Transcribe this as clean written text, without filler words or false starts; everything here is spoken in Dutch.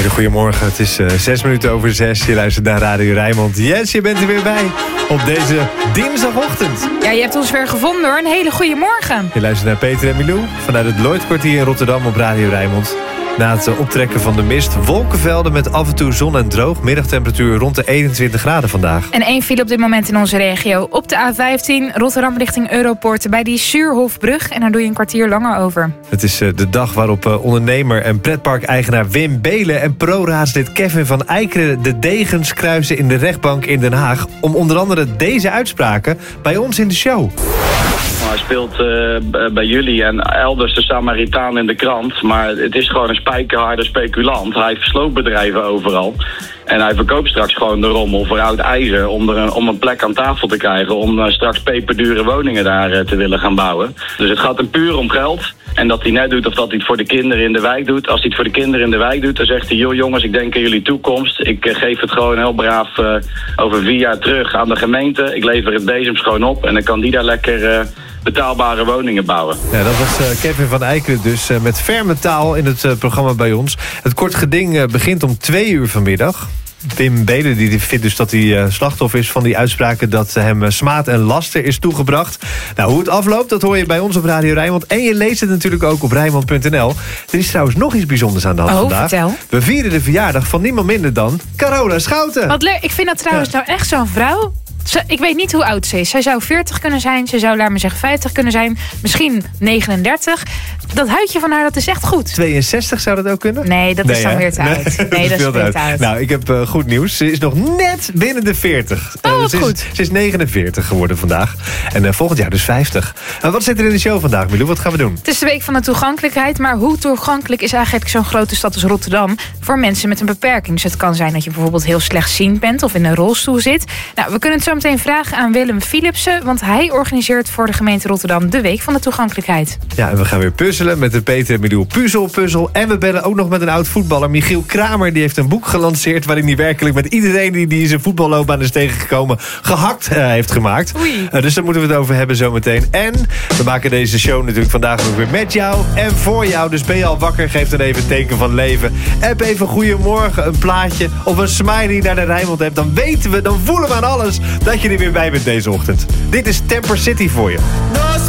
Hele goedemorgen, het is 6 minuten over 6. Je luistert naar Radio Rijnmond. Yes, je bent er weer bij op deze dinsdagochtend. Ja, je hebt ons weer gevonden hoor. Een hele goede morgen. Je luistert naar Peter en Milou vanuit het Lloydkwartier in Rotterdam op Radio Rijnmond. Na het optrekken van de mist, wolkenvelden met af en toe zon en droog. Middagtemperatuur rond de 21 graden vandaag. En 1 file op dit moment in onze regio. Op de A15, Rotterdam richting Europoort, bij die Suurhofbrug. En daar doe je een kwartier langer over. Het is de dag waarop ondernemer en pretparkeigenaar Wim Beelen en pro-raadslid Kevin van Eikeren de degens kruisen in de rechtbank in Den Haag. Om onder andere deze uitspraken bij ons in de show. Hij speelt bij jullie en elders de Samaritaan in de krant. Maar het is gewoon een spijkerharde speculant. Hij heeft sloopbedrijven overal. En hij verkoopt straks gewoon de rommel voor oud ijzer om een plek aan tafel te krijgen. Om straks peperdure woningen daar te willen gaan bouwen. Dus het gaat hem puur om geld. En dat hij net doet of dat hij het voor de kinderen in de wijk doet. Als hij het voor de kinderen in de wijk doet, dan zegt hij: joh jongens, ik denk aan jullie toekomst. Ik geef het gewoon heel braaf over 4 jaar terug aan de gemeente. Ik lever het bezemschoon op en dan kan die daar lekker betaalbare woningen bouwen. Ja, dat was Kevin van Eikeren dus met ferme taal in het programma bij ons. Het kort geding begint om 2 uur vanmiddag. Wim Beelen die vindt dus dat hij slachtoffer is van die uitspraken dat hem smaad en laster is toegebracht. Nou, hoe het afloopt, dat hoor je bij ons op Radio Rijnmond. En je leest het natuurlijk ook op Rijnmond.nl. Er is trouwens nog iets bijzonders aan de hand vandaag. Vertel. We vieren de verjaardag van niemand minder dan Carola Schouten. Wat leuk. Ik vind dat trouwens nou echt zo'n vrouw. Ik weet niet hoe oud ze is. Zij zou 40 kunnen zijn. Ze zou, laat me zeggen, 50 kunnen zijn. Misschien 39. Dat huidje van haar, dat is echt goed. 62 zou dat ook kunnen? Nee, dat is dan weer te oud. Nee, dat is weer te oud. Nou, ik heb goed nieuws. Ze is nog net binnen de 40. Goed. Ze is 49 geworden vandaag. En volgend jaar dus 50. Wat zit er in de show vandaag, Milou? Wat gaan we doen? Het is de week van de toegankelijkheid. Maar hoe toegankelijk is eigenlijk zo'n grote stad als Rotterdam voor mensen met een beperking? Dus het kan zijn dat je bijvoorbeeld heel slechtziend bent of in een rolstoel zit. Nou, we kunnen het zo meteen vragen aan Willem Philipsen, want hij organiseert voor de gemeente Rotterdam de week van de toegankelijkheid. Ja, en we gaan weer puzzelen met de Peter en Milou puzzel. En we bellen ook nog met een oud voetballer, Michiel Kramer. Die heeft een boek gelanceerd waarin hij werkelijk met iedereen die in zijn voetballoopbaan is tegengekomen gehakt heeft gemaakt. Dus daar moeten we het over hebben zometeen. En we maken deze show natuurlijk vandaag ook weer met jou en voor jou. Dus ben je al wakker, geef dan even een teken van leven. App even goedemorgen, een plaatje of een smiley naar de Rijnmond hebt. Dan weten we, dan voelen we aan alles dat je er weer bij bent deze ochtend. Dit is Temper City voor je.